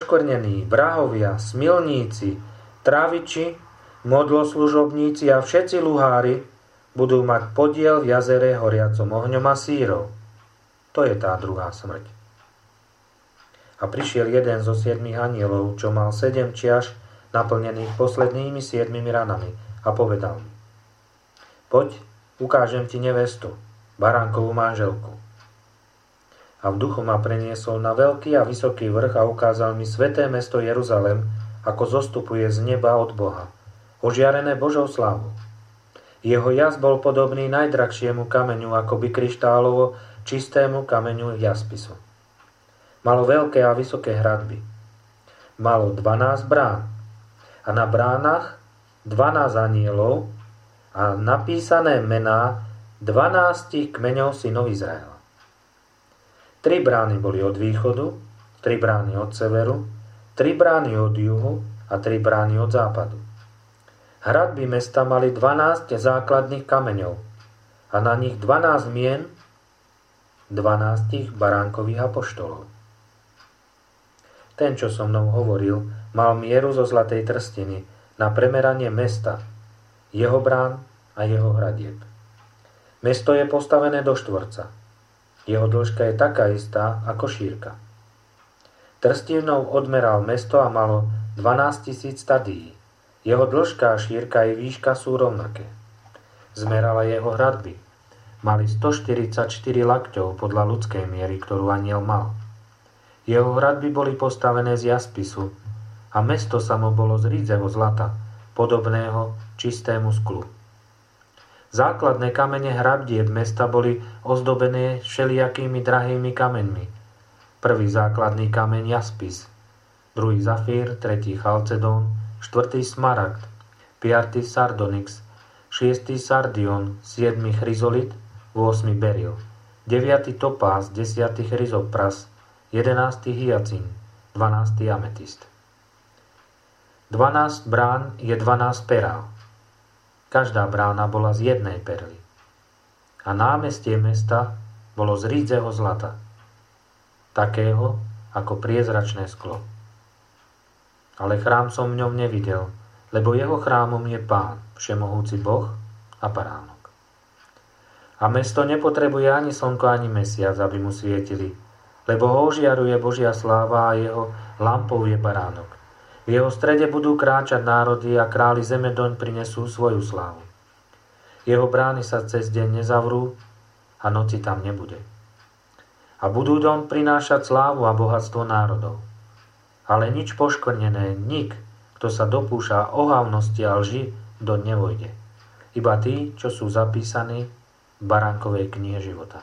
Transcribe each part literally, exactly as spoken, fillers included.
poškvrnení, vrahovia, smilníci, tráviči, modloslužobníci a všetci luhári budú mať podiel v jazere horiacom ohňom a sírov. To je tá druhá smrť. A prišiel jeden zo siedmich anielov, čo mal sedem čiaš naplnených poslednými siedmimi ranami a povedal mi: Poď, ukážem ti nevestu, baránkovú manželku. A v duchu ma preniesol na veľký a vysoký vrch a ukázal mi sväté mesto Jeruzalem, ako zostupuje z neba od Boha, ožiarené Božou slávou. Jeho jas bol podobný najdrahšiemu kameňu, akoby kryštálovo čistému kameňu jaspisu. Malo veľké a vysoké hradby. Malo dvanásť brán a na bránach dvanásť anielov a napísané mená dvanástich kmeňov synov Izraela. Tri brány boli od východu, tri brány od severu, tri brány od juhu a tri brány od západu. Hradby mesta mali dvanásť základných kameňov a na nich dvanásť mien dvanástich baránkových apoštolov. Ten, čo so mnou hovoril, mal mieru zo zlatej trstiny na premeranie mesta, jeho brán a jeho hradieb. Mesto je postavené do štvorca. Jeho dĺžka je taká istá ako šírka. Trstinou odmeral mesto a malo dvanásťtisíc stadií. Jeho dĺžka a šírka i výška sú rovnaké. Zmerala jeho hradby. Mali stoštyridsaťštyri lakťov podľa ľudskej miery, ktorú aniel mal. Jeho hradby boli postavené z jaspisu a mesto samo bolo z rídzeho zlata, podobného čistému sklu. Základné kamene hradbieb mesta boli ozdobené všelijakými drahými kameňmi. Prvý základný kameň jaspis, druhý zafír, tretí chalcedón, štvrtý smaragd, piatý sardonyx, šiestý sardion, siedmy chryzolit, ôsmy beril, deviaty topás, desiatý chryzopras, jedenásty hyacín, dvanásty ametist. Dvanásť brán je dvanásť perál. Každá brána bola z jednej perly. A námestie mesta bolo z rídzeho zlata, takého ako priezračné sklo. Ale chrám som v ňom nevidel, lebo jeho chrámom je Pán, všemohúci Boh a baránok. A mesto nepotrebuje ani slnko, ani mesiac, aby mu svietili, lebo ho ožiaruje Božia sláva a jeho lampou je baránok. V jeho strede budú kráčať národy a králi zeme doň prinesú svoju slávu. Jeho brány sa cez deň nezavrú a noci tam nebude. A budú doň prinášať slávu a bohatstvo národov. Ale nič poškvrnené, nik, kto sa dopúša ohavnosti a lži, doň nevojde. Iba tí, čo sú zapísaní v baránkovej knihe života.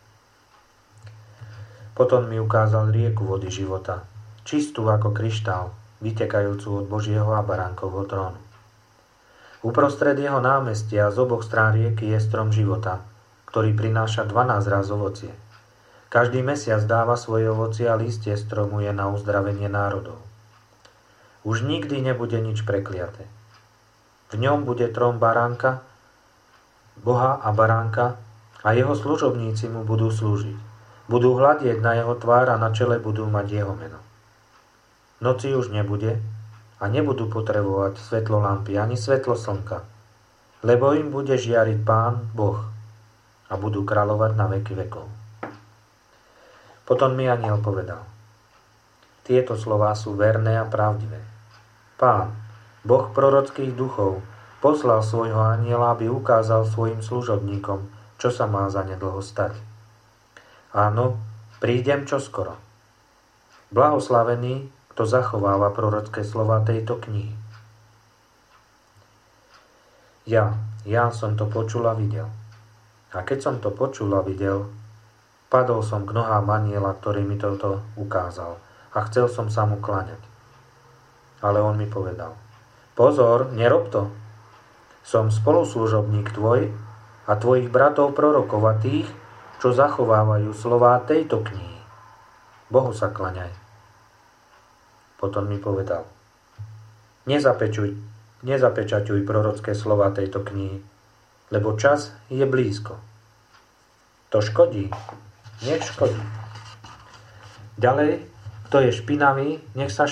Potom mi ukázal rieku vody života, čistú ako kryštál, vytekajúcu od Božieho a baránkovho trónu. Uprostred jeho námestia z oboch strán rieky je strom života, ktorý prináša dvanásť ráz ovocie. Každý mesiac dáva svoje ovocie a listie stromu je na uzdravenie národov. Už nikdy nebude nič prekliaté. V ňom bude trón baránka, Boha a baránka a jeho služobníci mu budú slúžiť. Budú hľadieť na jeho tvár a na čele budú mať jeho meno. Noci už nebude a nebudú potrebovať svetlo lampy ani svetlo slnka, lebo im bude žiariť Pán, Boh a budú kráľovať na veky vekov. Potom mi anjel povedal: Tieto slová sú verné a pravdivé. Pán, Boh prorockých duchov, poslal svojho anjela, aby ukázal svojim služobníkom, čo sa má zanedlho stať. Áno, prídem čoskoro. Blahoslavený, kto zachováva prorocké slova tejto knihy. Ja, ja som to počul a videl. A keď som to počul a videl, padol som k nohám anjela, ktorý mi toto ukázal, a chcel som sa mu kláňať. Ale on mi povedal: Pozor, nerob to. Som spoluslužobník tvoj a tvojich bratov prorokov a tých, čo zachovávajú slová tejto knihy. Bohu sa kláňaj. Potom mi povedal: Nezapečuj, nezapečaťuj prorocké slová tejto knihy, lebo čas je blízko. To škodí. Nech škodí. Ďalej, kto je špinavý, nech sa